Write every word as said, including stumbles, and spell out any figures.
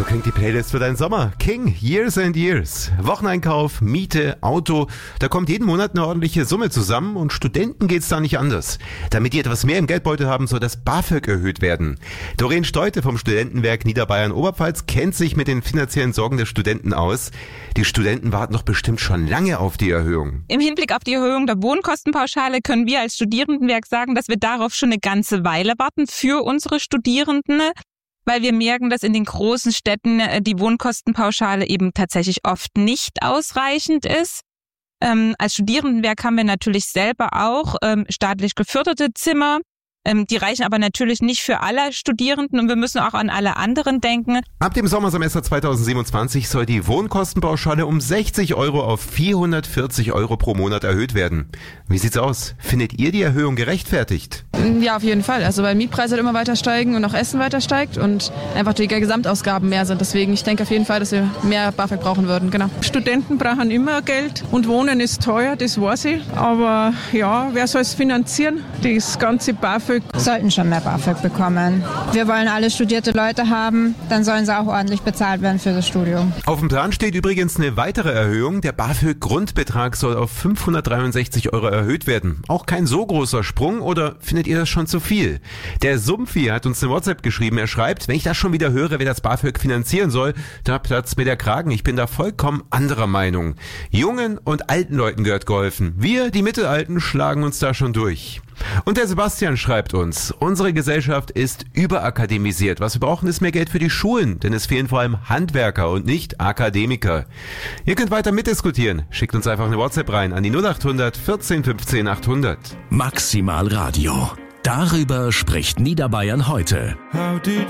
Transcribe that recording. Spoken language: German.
So klingt die Playlist für deinen Sommer. King, Years and Years. Wocheneinkauf, Miete, Auto. Da kommt jeden Monat eine ordentliche Summe zusammen und Studenten geht's da nicht anders. Damit die etwas mehr im Geldbeutel haben, soll das BAföG erhöht werden. Doreen Steute vom Studentenwerk Niederbayern-Oberpfalz kennt sich mit den finanziellen Sorgen der Studenten aus. Die Studenten warten doch bestimmt schon lange auf die Erhöhung. Im Hinblick auf die Erhöhung der Wohnkostenpauschale können wir als Studierendenwerk sagen, dass wir darauf schon eine ganze Weile warten für unsere Studierenden, weil wir merken, dass in den großen Städten die Wohnkostenpauschale eben tatsächlich oft nicht ausreichend ist. Ähm, als Studierendenwerk haben wir natürlich selber auch ähm, staatlich geförderte Zimmer. Ähm, die reichen aber natürlich nicht für alle Studierenden und wir müssen auch an alle anderen denken. Ab dem Sommersemester zweitausendsiebenundzwanzig soll die Wohnkostenpauschale um sechzig Euro auf vierhundertvierzig Euro pro Monat erhöht werden. Wie sieht's aus? Findet ihr die Erhöhung gerechtfertigt? Ja, auf jeden Fall. Also weil Mietpreise halt immer weiter steigen und auch Essen weiter steigt und einfach die Gesamtausgaben mehr sind. Deswegen, ich denke auf jeden Fall, dass wir mehr BAföG brauchen würden. Genau. Studenten brauchen immer Geld und Wohnen ist teuer, das weiß ich. Aber ja, wer soll es finanzieren? Das ganze BAföG. Sollten schon mehr BAföG bekommen. Wir wollen alle studierte Leute haben, dann sollen sie auch ordentlich bezahlt werden für das Studium. Auf dem Plan steht übrigens eine weitere Erhöhung. Der BAföG-Grundbetrag soll auf fünfhundertdreiundsechzig Euro erhöht werden. Auch kein so großer Sprung, oder findet ihr das schon zu viel? Der Sumpfi hat uns eine WhatsApp geschrieben. Er schreibt, wenn ich das schon wieder höre, wer das BAföG finanzieren soll, da platzt mir der Kragen. Ich bin da vollkommen anderer Meinung. Jungen und alten Leuten gehört geholfen. Wir, die Mittelalten, schlagen uns da schon durch. Und der Sebastian schreibt uns, unsere Gesellschaft ist überakademisiert. Was wir brauchen, ist mehr Geld für die Schulen, denn es fehlen vor allem Handwerker und nicht Akademiker. Ihr könnt weiter mitdiskutieren. Schickt uns einfach eine WhatsApp rein an die null achthundert vierzehn fünfzehn achthundert. Maximal Radio. Darüber spricht Niederbayern heute. How did